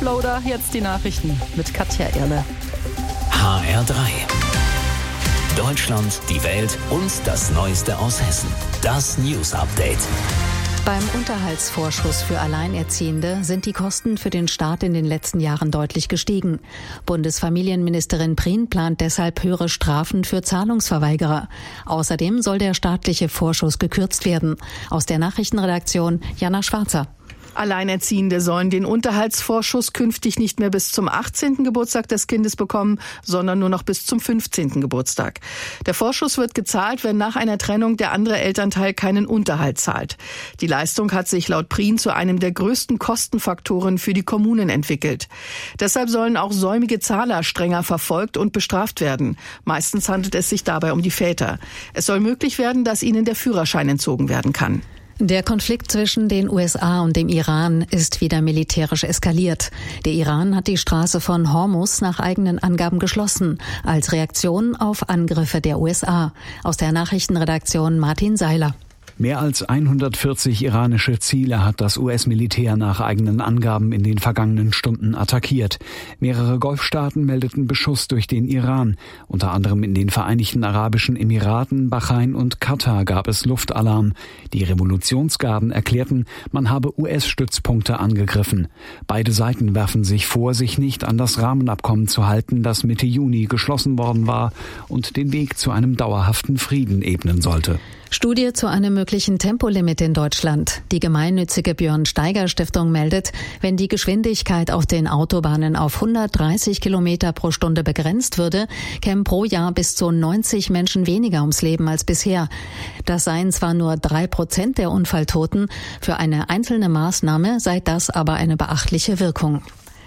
Toploader, jetzt die Nachrichten mit Katja Erle. HR3. Deutschland, die Welt und das Neueste aus Hessen. Das News Update. Beim Unterhaltsvorschuss für Alleinerziehende sind die Kosten für den Staat in den letzten Jahren deutlich gestiegen. Bundesfamilienministerin Prien plant deshalb höhere Strafen für Zahlungsverweigerer. Außerdem soll der staatliche Vorschuss gekürzt werden. Aus der Nachrichtenredaktion Jana Schwarzer. Alleinerziehende sollen den Unterhaltsvorschuss künftig nicht mehr bis zum 18. Geburtstag des Kindes bekommen, sondern nur noch bis zum 15. Geburtstag. Der Vorschuss wird gezahlt, wenn nach einer Trennung der andere Elternteil keinen Unterhalt zahlt. Die Leistung hat sich laut Prien zu einem der größten Kostenfaktoren für die Kommunen entwickelt. Deshalb sollen auch säumige Zahler strenger verfolgt und bestraft werden. Meistens handelt es sich dabei um die Väter. Es soll möglich werden, dass ihnen der Führerschein entzogen werden kann. Der Konflikt zwischen den USA und dem Iran ist wieder militärisch eskaliert. Der Iran hat die Straße von Hormuz nach eigenen Angaben geschlossen, als Reaktion auf Angriffe der USA. Aus der Nachrichtenredaktion Martin Seiler. Mehr als 140 iranische Ziele hat das US-Militär nach eigenen Angaben in den vergangenen Stunden attackiert. Mehrere Golfstaaten meldeten Beschuss durch den Iran. Unter anderem in den Vereinigten Arabischen Emiraten, Bahrain und Katar gab es Luftalarm. Die Revolutionsgarden erklärten, man habe US-Stützpunkte angegriffen. Beide Seiten werfen sich vor, sich nicht an das Rahmenabkommen zu halten, das Mitte Juni geschlossen worden war und den Weg zu einem dauerhaften Frieden ebnen sollte. Studie zu einem möglichen Tempolimit in Deutschland. Die gemeinnützige Björn-Steiger-Stiftung meldet, wenn die Geschwindigkeit auf den Autobahnen auf 130 Kilometer pro Stunde begrenzt würde, kämen pro Jahr bis zu 90 Menschen weniger ums Leben als bisher. Das seien zwar nur 3% der Unfalltoten, für eine einzelne Maßnahme sei das aber eine beachtliche Wirkung.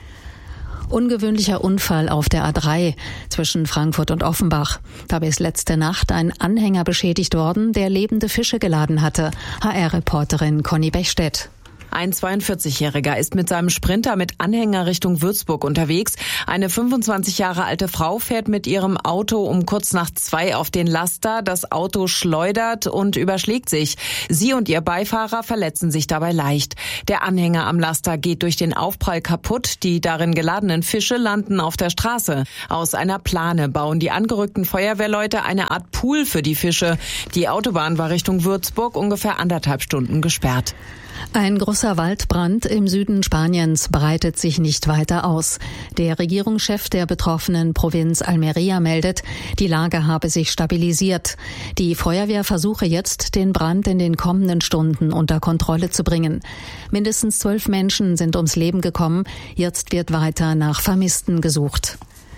Ungewöhnlicher Unfall auf der A3 zwischen Frankfurt und Offenbach. Dabei ist letzte Nacht ein Anhänger beschädigt worden, der lebende Fische geladen hatte. HR-Reporterin Conny Bechstedt. Ein 42-Jähriger ist mit seinem Sprinter mit Anhänger Richtung Würzburg unterwegs. Eine 25 Jahre alte Frau fährt mit ihrem Auto um kurz nach 2 auf den Laster. Das Auto schleudert und überschlägt sich. Sie und ihr Beifahrer verletzen sich dabei leicht. Der Anhänger am Laster geht durch den Aufprall kaputt. Die darin geladenen Fische landen auf der Straße. Aus einer Plane bauen die angerückten Feuerwehrleute eine Art Pool für die Fische. Die Autobahn war Richtung Würzburg ungefähr 1,5 Stunden gesperrt. Ein großer Waldbrand im Süden Spaniens breitet sich nicht weiter aus. Der Regierungschef der betroffenen Provinz Almería meldet, die Lage habe sich stabilisiert. Die Feuerwehr versuche jetzt, den Brand in den kommenden Stunden unter Kontrolle zu bringen. Mindestens 12 Menschen sind ums Leben gekommen. Jetzt wird weiter nach Vermissten gesucht.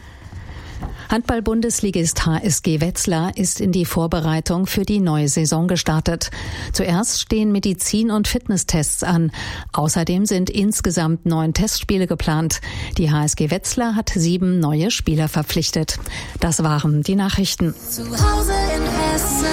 Handball-Bundesligist HSG Wetzlar ist in die Vorbereitung für die neue Saison gestartet. Zuerst stehen Medizin- und Fitnesstests an. Außerdem sind insgesamt 9 Testspiele geplant. Die HSG Wetzlar hat 7 neue Spieler verpflichtet. Das waren die Nachrichten. Zu Hause in Hessen.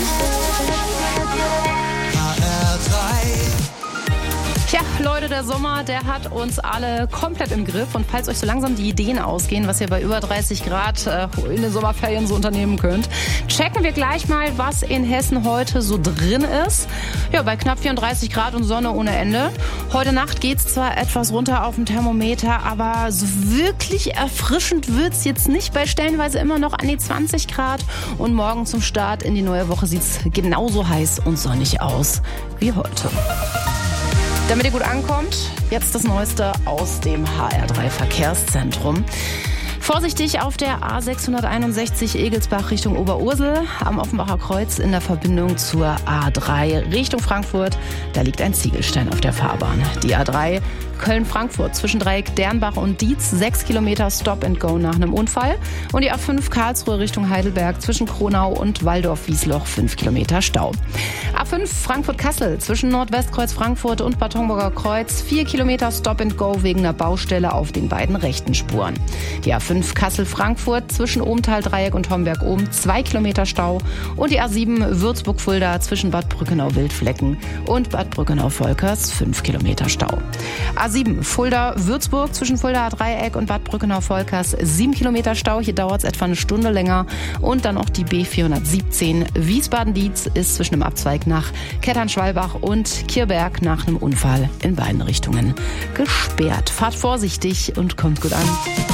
Tja, Leute, der Sommer, der hat uns alle komplett im Griff. Und falls euch so langsam die Ideen ausgehen, was ihr bei über 30 Grad in den Sommerferien so unternehmen könnt, checken wir gleich mal, was in Hessen heute so drin ist. Ja, bei knapp 34 Grad und Sonne ohne Ende. Heute Nacht geht's zwar etwas runter auf dem Thermometer, aber so wirklich erfrischend wird's jetzt nicht. Bei stellenweise immer noch an die 20 Grad. Und morgen zum Start in die neue Woche sieht's genauso heiß und sonnig aus wie heute. Damit ihr gut ankommt, jetzt das Neueste aus dem HR3 Verkehrszentrum. Vorsichtig auf der A661 Egelsbach Richtung Oberursel am Offenbacher Kreuz in der Verbindung zur A3 Richtung Frankfurt. Da liegt ein Ziegelstein auf der Fahrbahn. Die A3 Köln-Frankfurt zwischen Dreieck Dernbach und Dietz 6 Kilometer Stop and Go nach einem Unfall. Und die A5 Karlsruhe Richtung Heidelberg zwischen Kronau und Walldorf-Wiesloch 5 Kilometer Stau. A5 Frankfurt-Kassel zwischen Nordwestkreuz Frankfurt und Bad Homburger Kreuz 4 Kilometer Stop and Go wegen einer Baustelle auf den beiden rechten Spuren. Die A5 A5 Kassel-Frankfurt zwischen Ohmtal-Dreieck und Homberg-Ohm 2 Kilometer Stau. Und die A7 Würzburg-Fulda zwischen Bad Brückenau-Wildflecken und Bad Brückenau-Volkers 5 Kilometer Stau. A7 Fulda-Würzburg zwischen Fulda-Dreieck und Bad Brückenau-Volkers 7 Kilometer Stau. Hier dauert es etwa eine Stunde länger. Und dann noch die B417 Wiesbaden-Dietz ist zwischen dem Abzweig nach Kettern-Schwalbach und Kierberg nach einem Unfall in beiden Richtungen gesperrt. Fahrt vorsichtig und kommt gut an.